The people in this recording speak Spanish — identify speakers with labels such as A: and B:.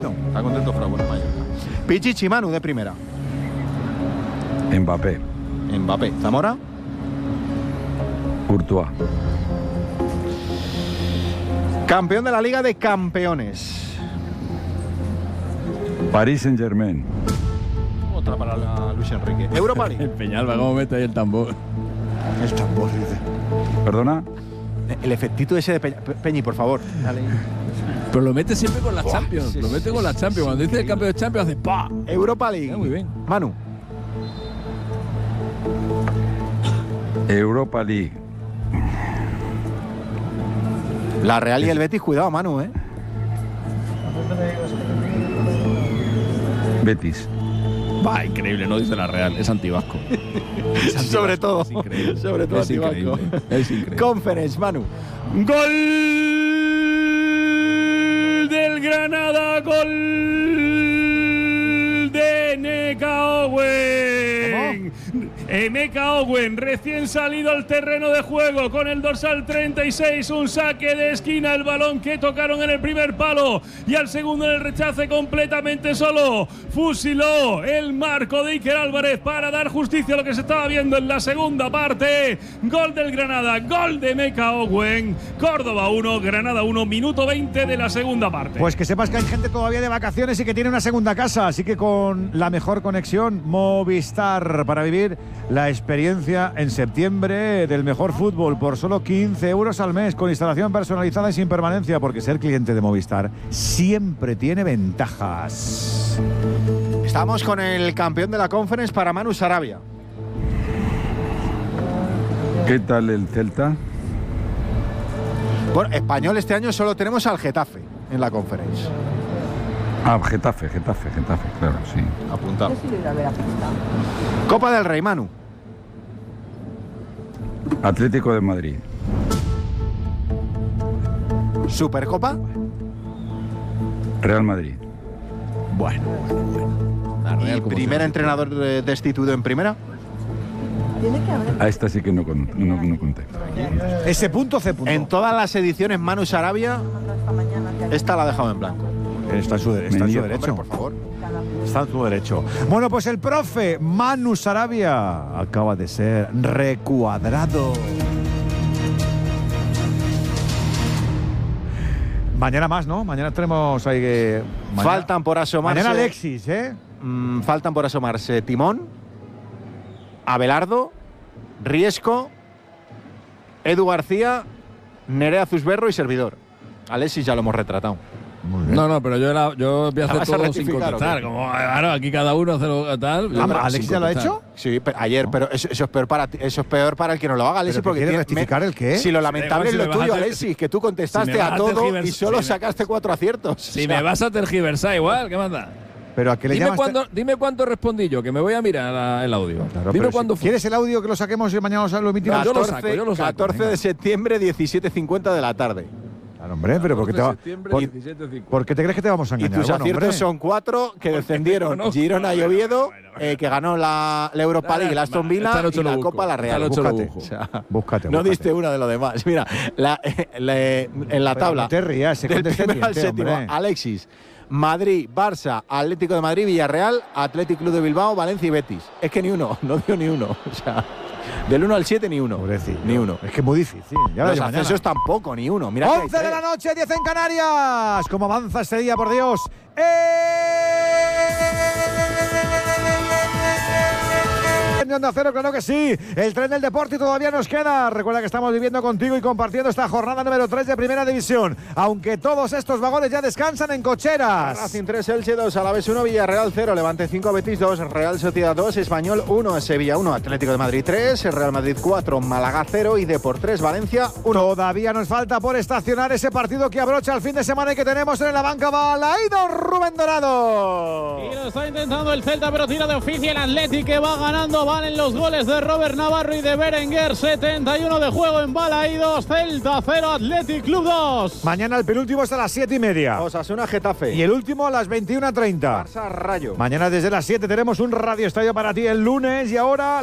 A: No, está contento Fraguas en Mallorca. Pichichi, Manu, de primera.
B: Mbappé.
A: Zamora.
B: Courtois.
A: Campeón de la Liga de Campeones.
B: Paris Saint-Germain.
A: Otra para Luis Enrique. Europa League.
C: El Peñalba, ¿cómo mete ahí el tambor?
A: El tambor, dice.
B: ¿Perdona?
A: El efectito ese de Peñi, por favor. Dale.
C: Pero lo mete siempre con la Champions.
A: Sí,
C: Lo mete con la Champions. Cuando dice el campeón de Champions, hace ¡pa!
A: Europa League.
C: Muy bien.
A: Manu.
B: Europa League.
A: La Real y el Betis, cuidado, Manu,
B: Betis.
C: Va, increíble, no dice la Real, es antivasco.
A: Sobre todo.
C: Es increíble.
A: Sobre todo
C: es increíble. Es increíble.
A: Conference, Manu.
C: ¡Gol del Granada! ¡Gol de Emeka Owen! Emeka Owen, recién salido al terreno de juego con el dorsal 36, un saque de esquina, el balón que tocaron en el primer palo y al segundo en el rechace completamente solo. Fusiló el marco de Iker Álvarez para dar justicia a lo que se estaba viendo en la segunda parte. Gol del Granada, gol de Emeka Owen. Córdoba 1, Granada 1, minuto 20 de la segunda parte.
D: Pues que sepas que hay gente todavía de vacaciones y que tiene una segunda casa, así que con la mejor conexión, Movistar, para vivir la experiencia en septiembre del mejor fútbol por solo 15 euros al mes, con instalación personalizada y sin permanencia, porque ser cliente de Movistar siempre tiene ventajas.
A: Estamos con el campeón de la Conference para Manu Sarabia.
B: ¿Qué tal el Celta?
A: Bueno, español este año solo tenemos al Getafe en la Conference.
B: Ah, Getafe, claro, sí.
A: Apuntado. Copa del Rey, Manu.
B: Atlético de Madrid.
A: Supercopa.
B: Real Madrid.
C: Bueno. La Real,
A: Y
C: como
A: primer
C: siempre.
A: entrenador destituido en primera.
B: A esta sí que no conté.
D: Ese punto, C punto.
A: En todas las ediciones, Manu Sarabia, esta la ha dejado en blanco.
D: Está en su derecho.
A: Hombre, por favor.
D: Está en su derecho. Bueno, pues el profe Manu Sarabia acaba de ser recuadrado. Mañana más, ¿no? Mañana tenemos ahí que...
A: Faltan por asomarse.
D: Mañana Alexis, ¿eh?
A: Faltan por asomarse Timón, Abelardo, Riesco, Edu García, Nerea Zuzberro y servidor. Alexis ya lo hemos retratado.
C: No, pero yo voy a hacer
A: ¿Vas a
C: todo sin
A: rectificar,
C: contestar.
A: o qué?
C: Como, claro, aquí cada uno hace lo tal.
D: ¿Alexis ya lo ha hecho?
A: Sí, ayer, pero eso es peor para ti, eso es peor para el que no lo haga, Alexis,
D: ¿Pero
A: porque
D: quiere rectificar el qué?
A: Si lo lamentable
C: Si
A: es lo
C: me vas
A: tuyo,
C: a hacer-
A: Alexis, que tú contestaste
C: si me
A: a
C: vas a
A: todo y
C: tergiversar-
A: solo
C: si me-
A: sacaste 4 aciertos.
C: Si me vas a tergiversar igual, ¿qué manda?
D: Pero a qué le llamas...
C: Dime cuándo respondí yo, que me voy a mirar el audio.
D: Claro,
C: Dime
D: pero
C: cuándo fue.
D: ¿Quieres el audio que lo saquemos y mañana lo emitimos?
C: No, yo lo saco, yo lo saco.
A: 14
D: Venga.
A: de septiembre, 17:50 de la tarde.
D: Claro, hombre, pero ¿por qué te, ¿por qué te crees que te vamos a
A: Y
D: engañar?
A: tus
D: Bueno,
A: aciertos
D: hombre.
A: son 4 que descendieron Girona y Oviedo, que ganó la Europa League, la Aston Villa
C: Esta noche
A: y la
C: lo busco.
A: Copa la Real.
C: Esta noche lo
A: Búscate.
C: busco.
A: O sea,
D: Búscate.
A: no diste una de lo demás. Mira, en la tabla,
D: no te rías, se
A: del
D: contesta
A: primero al
D: diente,
A: séptimo,
D: hombre.
A: Alexis, Madrid, Barça, Atlético de Madrid, Villarreal, Athletic Club de Bilbao, Valencia y Betis. Es que ni uno, no dio ni uno. O sea, del 1 al 7 ni uno.
D: Pobrecillo.
A: Ni uno.
D: Es que es muy difícil. Ya
A: Los
D: veré mañana.
A: accesos tampoco, ni uno. Mira que hay
D: 11 de la
A: tres.
D: noche, 10 en Canarias. ¿Cómo avanza este día, por Dios? De Onda Cero, claro que sí. El tren del deporte todavía nos queda. Recuerda que estamos viviendo contigo y compartiendo esta jornada número 3 de Primera División. Aunque todos estos vagones ya descansan en cocheras.
A: Racing 3, Elche 2, Alavés 1, Villarreal 0, Levante 5, Betis 2, Real Sociedad 2, Español 1, Sevilla 1, Atlético de Madrid 3, Real Madrid 4, Málaga 0 y Depor 3, Valencia 1.
D: Todavía nos falta por estacionar ese partido que abrocha el fin de semana y que tenemos en la banca Balaído, Rubén Dorado.
E: Y lo está intentando el Celta, pero tira de oficio el Athletic, que va ganando. Valen los goles de Robert Navarro y de Berenguer. 71 de juego en Balaídos. Celta 0, Athletic Club 2.
D: Mañana el penúltimo es a las 7:30.
A: Osasuna Getafe.
D: Y el último a las 21:30.
A: Barça Rayo.
D: Mañana desde las 7 tenemos un radio estadio para ti el lunes y ahora